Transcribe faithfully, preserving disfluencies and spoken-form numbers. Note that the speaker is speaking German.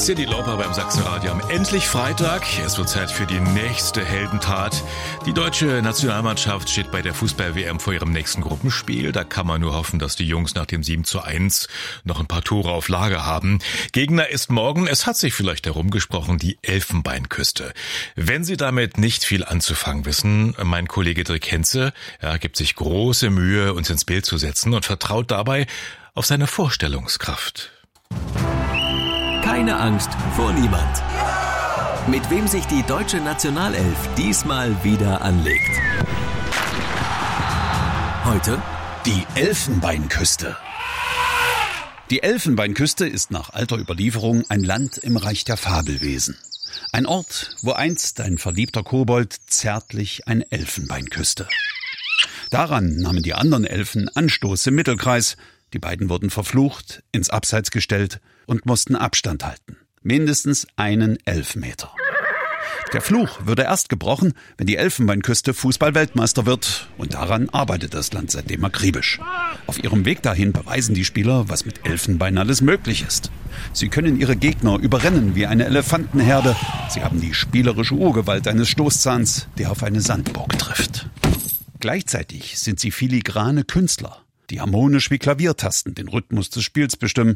Cyndi Lauper beim Sachsenradio am endlich Freitag. Es wird Zeit für die nächste Heldentat. Die deutsche Nationalmannschaft steht bei der Fußball-W M vor ihrem nächsten Gruppenspiel. Da kann man nur hoffen, dass die Jungs nach dem sieben zu eins noch ein paar Tore auf Lager haben. Gegner ist morgen, es hat sich vielleicht herumgesprochen, die Elfenbeinküste. Wenn Sie damit nicht viel anzufangen wissen, mein Kollege Dirk Henze ja, gibt sich große Mühe, uns ins Bild zu setzen und vertraut dabei auf seine Vorstellungskraft. Keine Angst vor niemand. Mit wem sich die deutsche Nationalelf diesmal wieder anlegt. Heute die Elfenbeinküste. Die Elfenbeinküste ist nach alter Überlieferung ein Land im Reich der Fabelwesen. Ein Ort, wo einst ein verliebter Kobold zärtlich ein Elfenbein küsste. Daran nahmen die anderen Elfen Anstoß im Mittelkreis. Die beiden wurden verflucht, ins Abseits gestellt und mussten Abstand halten. Mindestens einen Elfmeter. Der Fluch würde erst gebrochen, wenn die Elfenbeinküste Fußball-Weltmeister wird. Und daran arbeitet das Land seitdem akribisch. Auf ihrem Weg dahin beweisen die Spieler, was mit Elfenbein alles möglich ist. Sie können ihre Gegner überrennen wie eine Elefantenherde. Sie haben die spielerische Urgewalt eines Stoßzahns, der auf eine Sandburg trifft. Gleichzeitig sind sie filigrane Künstler, die harmonisch wie Klaviertasten den Rhythmus des Spiels bestimmen